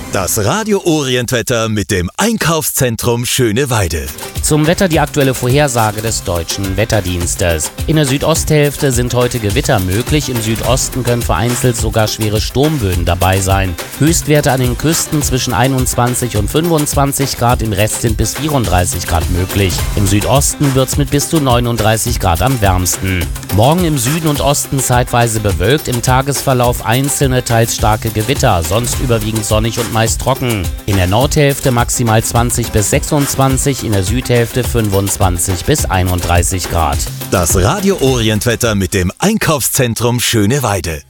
Das Radio Orient-Wetter mit dem Einkaufszentrum Schöneweide. Zum Wetter die aktuelle Vorhersage des Deutschen Wetterdienstes. In der Südosthälfte sind heute Gewitter möglich. Im Südosten können vereinzelt sogar schwere Sturmböen dabei sein. Höchstwerte an den Küsten zwischen 21 und 25 Grad, im Rest sind bis 34 Grad möglich. Im Südosten wird es mit bis zu 39 Grad am wärmsten. Morgen im Süden und Osten zeitweise bewölkt, im Tagesverlauf einzelne, teils starke Gewitter, sonst überwiegend sonnig und meist trocken. In der Nordhälfte maximal 20 bis 26, in der Südhälfte 25 bis 31 Grad. Das Radio Orient-Wetter mit dem Einkaufszentrum Schöneweide.